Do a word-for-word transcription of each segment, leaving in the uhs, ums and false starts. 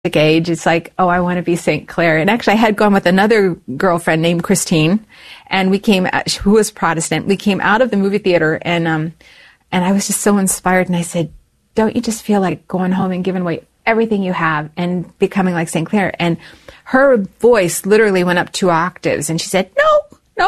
age, it's like, oh, I want to be Saint Clair. And actually, I had gone with another girlfriend named Christine, and we came, who was Protestant. We came out of the movie theater, and um, and I was just so inspired. And I said, don't you just feel like going home and giving away everything you have and becoming like Saint Clair? And her voice literally went up two octaves, and she said, no. No.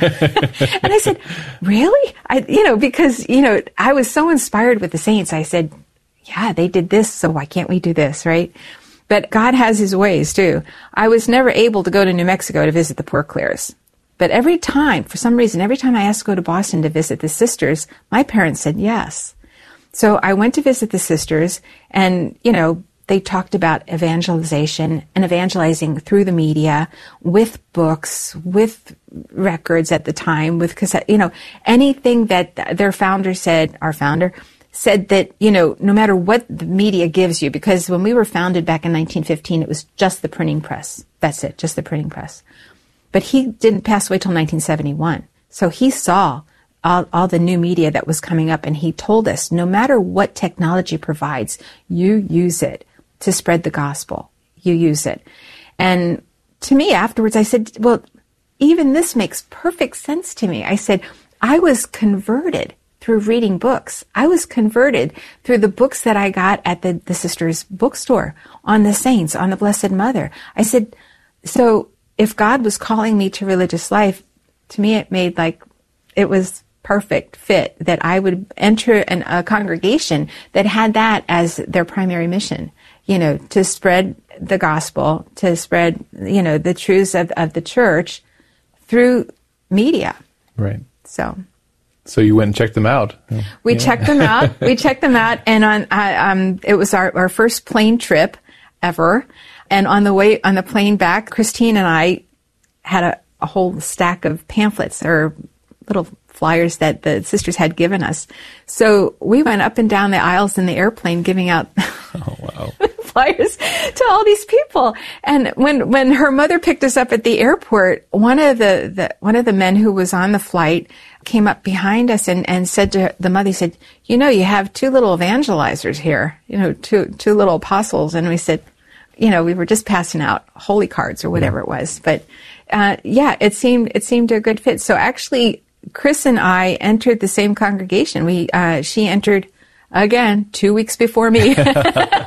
And I said, really? I, you know, because, you know, I was so inspired with the saints. I said, yeah, they did this, so why can't we do this, right? But God has his ways, too. I was never able to go to New Mexico to visit the poor Claires. But every time, for some reason, every time I asked to go to Boston to visit the sisters, my parents said yes. So I went to visit the sisters, and, you know, they talked about evangelization and evangelizing through the media, with books, with records at the time, with cassette, you know, anything that their founder said, our founder, said that, you know, no matter what the media gives you, because when we were founded back in nineteen fifteen, it was just the printing press. That's it, just the printing press. But he didn't pass away till nineteen seventy-one. So he saw all, all the new media that was coming up, and he told us, no matter what technology provides, you use it to spread the gospel. You use it. And to me afterwards, I said, well, even this makes perfect sense to me. I said, I was converted through reading books. I was converted through the books that I got at the, the sisters' bookstore on the saints, on the Blessed Mother. I said, so if God was calling me to religious life, to me it made like, it was perfect fit that I would enter an, a congregation that had that as their primary mission, you know, to spread the gospel, to spread, you know, the truths of, of the church through media. Right. So. So you went and checked them out. We yeah. checked them out. We checked them out, and on uh, um, it was our, our first plane trip ever. And on the way on the plane back, Christine and I had a, a whole stack of pamphlets or little flyers that the sisters had given us. So we went up and down the aisles in the airplane giving out oh, wow. flyers to all these people. And when when her mother picked us up at the airport, one of the, the one of the men who was on the flight came up behind us and, and said to the mother, he said, you know, you have two little evangelizers here, you know, two two little apostles. And we said, you know, we were just passing out holy cards or whatever yeah. it was. But uh, yeah, it seemed it seemed a good fit. So actually, Chris and I entered the same congregation. We uh, she entered again two weeks before me, and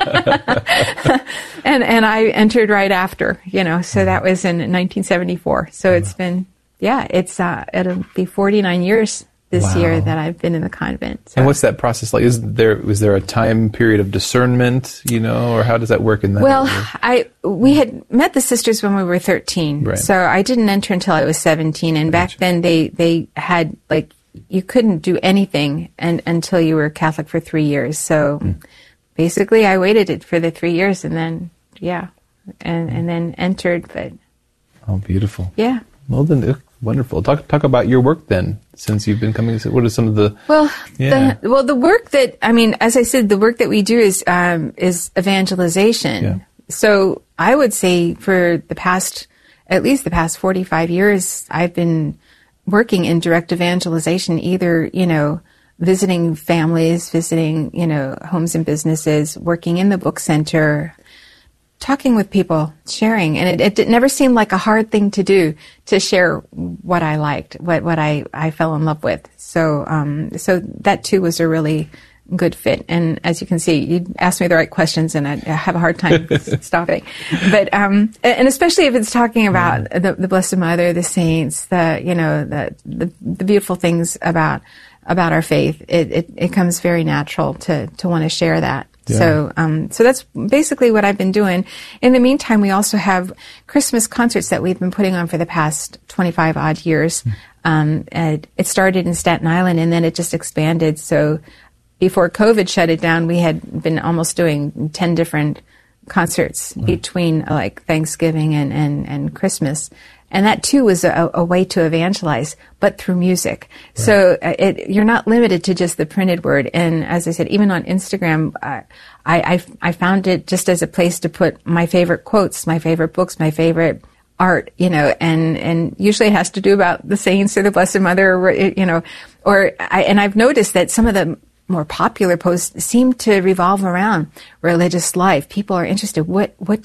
and I entered right after. You know, so that was in nineteen seventy-four. So it's been yeah, it's uh, it'll be forty-nine years this wow. year that I've been in the convent. So. And what's that process like? Is there was there a time period of discernment, you know, or how does that work in that? Well, area? I we had met the sisters when we were thirteen, right. so I didn't enter until I was seventeen. And back then, they they had like you couldn't do anything and, until you were Catholic for three years. So mm. basically, I waited it for the three years, and then yeah, and and then entered. But oh, beautiful! Yeah. Well, then, wonderful. Talk talk about your work then. Since you've been coming, what are some of the well, yeah. the, well, the work that I mean, as I said, the work that we do is um, is evangelization. Yeah. So I would say for the past, at least the past forty-five years, I've been working in direct evangelization, either you know, visiting families, visiting you know, homes and businesses, working in the book center. Talking with people, sharing, and it, it never seemed like a hard thing to do to share what I liked, what what I, I fell in love with. So um, so that too was a really good fit. And as you can see, you asked me the right questions, and I, I have a hard time stopping. But um, and especially if it's talking about the, the Blessed Mother, the saints, the you know the the, the beautiful things about about our faith, it, it, it comes very natural to to want to share that. Yeah. So, um, so that's basically what I've been doing. In the meantime, we also have Christmas concerts that we've been putting on for the past twenty-five odd years. Mm. Um, and it started in Staten Island, and then it just expanded. So before COVID shut it down, we had been almost doing ten different concerts mm. between uh, like Thanksgiving and, and, and Christmas. And that too was a, a way to evangelize, but through music. Right. So uh, it, you're not limited to just the printed word. And as I said, even on Instagram, uh, I, I I found it just as a place to put my favorite quotes, my favorite books, my favorite art, you know, and, and usually it has to do about the saints or the Blessed Mother, or, you know, or I, and I've noticed that some of the more popular posts seem to revolve around religious life. People are interested. What what